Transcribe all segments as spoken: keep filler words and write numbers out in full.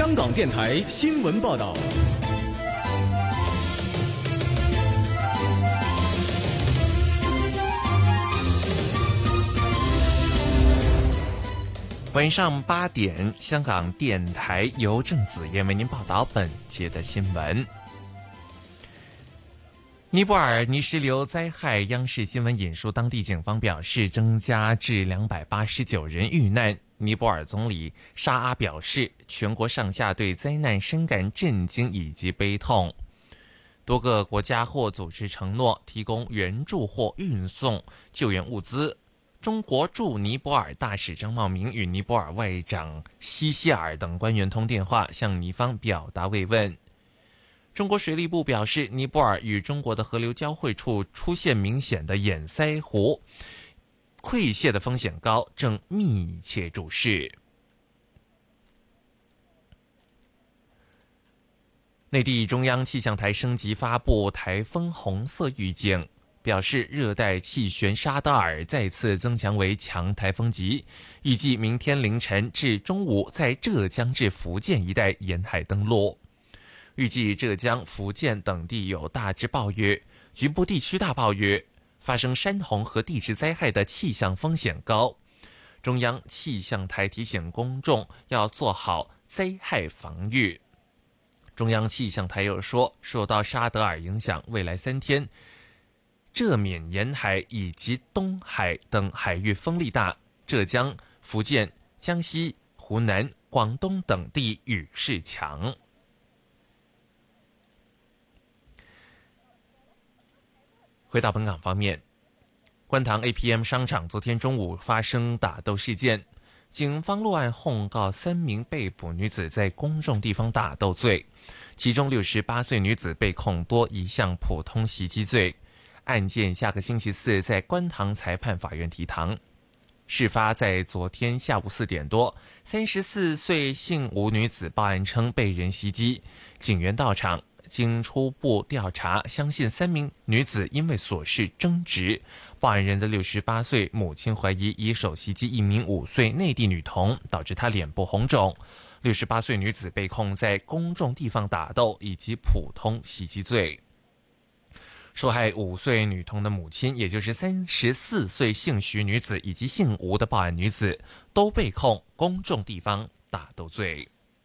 香港电台新闻报道。 晚上八点，香港电台由郑子燕为您报道本节的新闻。尼泊尔泥石流灾害，央视新闻引述当地警方表示，增加至两百八十九人遇难。尼泊尔总理沙阿表示，全国上下对灾难深感震惊以及悲痛。多个国家或组织承诺提供援助或运送救援物资。中国驻尼泊尔大使张茂明与尼泊尔外长西希尔等官员通电话，向尼方表达慰问。中国水利部表示，尼泊尔与中国的河流交汇处出现明显的堰塞湖，溃泻的风险高，正密切注视。内地中央气象台升级发布台风红色预警，表示热带气旋沙德尔再次增强为强台风级，预计明天凌晨至中午在浙江至福建一带沿海登陆。预计浙江、福建等地有大致暴雨，局部地区大暴雨，发生山洪和地质灾害的气象风险高。中央气象台提醒公众要做好灾害防御。中央气象台又说，受到沙德尔影响，未来三天浙缅沿海以及东海等海域风力大，浙江、福建、江西、湖南、广东等地雨势强。回到本港方面，观塘 A P M 商场昨天中午发生打斗事件，警方落案控告三名被捕女子在公众地方打斗罪，其中六十八岁女子被控多一项普通袭击罪。案件下个星期四在观塘裁判法院提堂。事发在昨天下午四点多，三十四岁姓吴女子报案称被人袭击，警员到场。经初步调查，相信三名女子因为琐事争执，报案人的六十八岁母亲怀疑以手袭击一名五岁内地女童，导致她脸部红肿。六十八岁女子被控在公众地方打斗以及普通袭击罪。受害五岁女童的母亲，也就是三十四岁姓徐女子以及姓吴的报案女子，都被控公众地方打斗罪。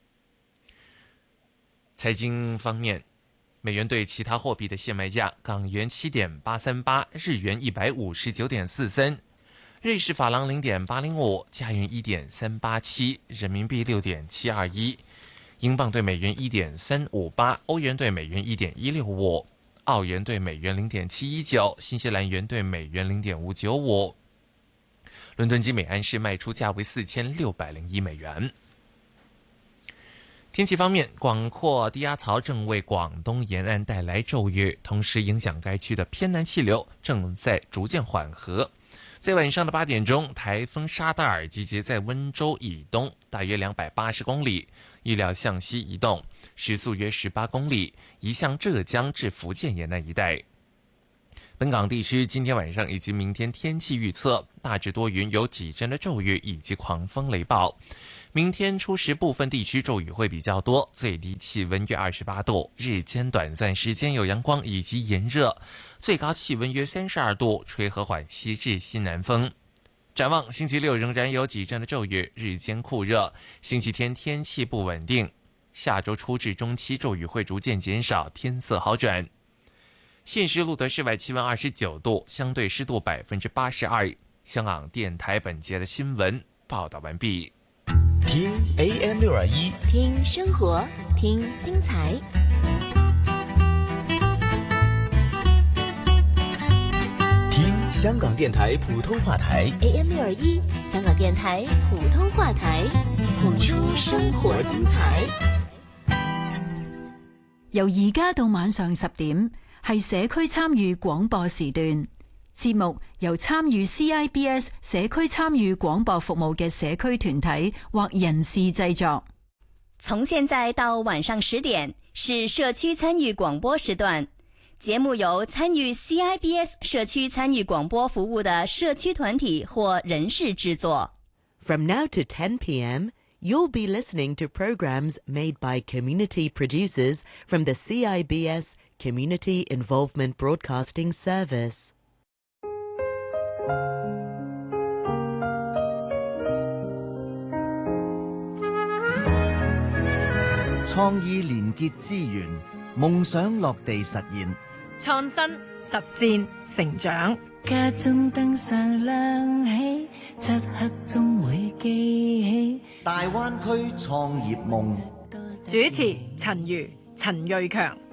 财经方面，美元对其他货币的现卖价：港元七点八三八，日元一百五十九点四三，瑞士法郎零点八零五，加元一点三八七，人民币六点七二一，英镑对美元一点三五八，欧元对美元一点一六五，澳元对美元零点七一九，新西兰元对美元零点五九五。伦敦金每安士卖出价为四千六百零一美元。天气方面，广阔低压槽正为广东沿岸带来骤雨，同时影响该区的偏南气流正在逐渐缓和。在晚上的八点钟，台风沙德尔集结在温州以东大约两百八十公里，预料向西移动，时速约十八公里，移向浙江至福建沿岸一带。本港地区今天晚上以及明天天气预测大致多云，有几阵的骤雨以及狂风雷暴。明天初时部分地区骤雨会比较多，最低气温约二十八度，日间短暂时间有阳光以及炎热，最高气温约三十二度，吹和缓西至西南风。展望星期六仍然有几阵的骤雨，日间酷热，星期天天气不稳定，下周初至中期骤雨会逐渐减少，天色好转。现时录得室外气温二十九度，相对湿度百分之八十二。香港电台本节的新闻报道完毕。 听 A M 六二一， 听生活，听精彩。 听香港电台普通话台 A M 六二一，香港電台普通話台，譜出生活精彩。 由而家到晚上十點，係社區參與廣播時段。節目由參與 C I B S 社區參與廣播服務嘅社區團體或人士製作。 從現在到晚上十點是社區參與廣播時段，節目由參與 C I B S 社區參與廣播服務的社區團體或人士製作。 From now to ten p m, You'll be listening to programs made by community producers from the C I B S Community Involvement Broadcasting Service. 創意連結資源，夢想落地實現。 創新、實踐、成長。 家中燈上亮起，漆黑中會記起大灣區創業夢。 主持陳如、陳瑞強。